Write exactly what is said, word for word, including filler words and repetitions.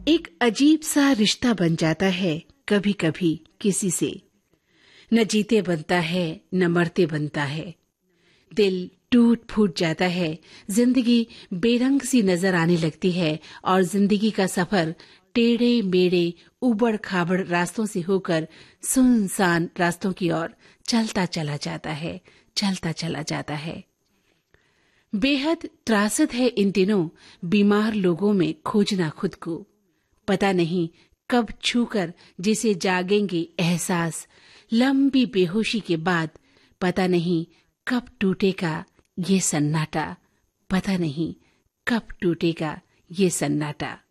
एक अजीब सा रिश्ता बन जाता है कभी कभी किसी से। न जीते बनता है न मरते बनता है। दिल टूट फूट जाता है, जिंदगी बेरंग सी नजर आने लगती है और जिंदगी का सफर टेढ़े मेढ़े उबड़ खाबड़ रास्तों से होकर सुनसान रास्तों की ओर चलता चला जाता है चलता चला जाता है। बेहद त्रासद है इन दिनों बीमार लोगों में खोजना खुद को। पता नहीं कब छूकर जिसे जागेंगे एहसास, लंबी बेहोशी के बाद पता नहीं कब टूटेगा ये सन्नाटा, पता नहीं कब टूटेगा ये सन्नाटा।